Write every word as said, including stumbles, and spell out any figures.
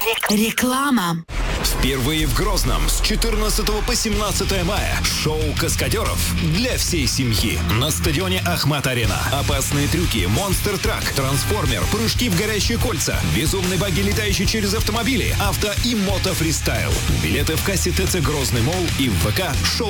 Реклама. Впервые в Грозном с четырнадцатого по семнадцатое мая шоу «Каскадеров» для всей семьи на стадионе Ахмат-Арена. Опасные трюки, монстр-трак, трансформер, прыжки в горящие кольца, безумные баги, летающие через автомобили, авто и мото-фристайл. Билеты в кассе ТЦ «Грозный Молл» и в ВК «Шоу».